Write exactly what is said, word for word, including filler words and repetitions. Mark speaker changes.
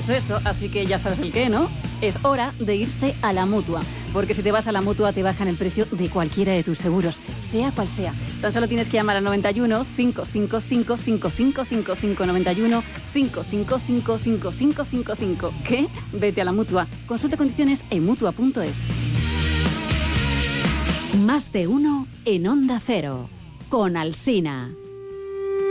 Speaker 1: Pues eso, así que ya sabes el qué, ¿no? Es hora de irse a la Mutua, porque si te vas a la Mutua te bajan el precio de cualquiera de tus seguros, sea cual sea. Tan solo tienes que llamar al noventa y uno, cinco cinco cinco, cinco cinco cinco cinco, noventa y uno, cinco cinco cinco, cinco cinco cinco cinco. ¿Qué? Vete a la Mutua. Consulta condiciones en mutua punto es.
Speaker 2: Más de uno en Onda Cero, con Alsina.